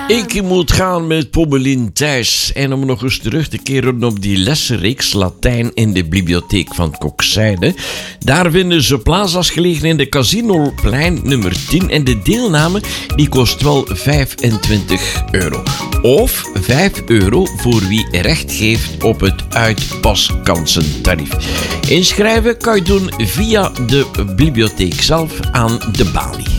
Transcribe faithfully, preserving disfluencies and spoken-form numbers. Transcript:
Ik moet gaan met Pommelien thuis. En om nog eens terug te keren op die lessenreeks Latijn in de bibliotheek van Kokzijde. Daar vinden ze plazas gelegen in de Casinoplein nummer tien. En de deelname die kost wel vijfentwintig euro. Of vijf euro voor wie recht geeft op het uitpaskansentarief. Inschrijven kan je doen via de bibliotheek zelf aan de balie.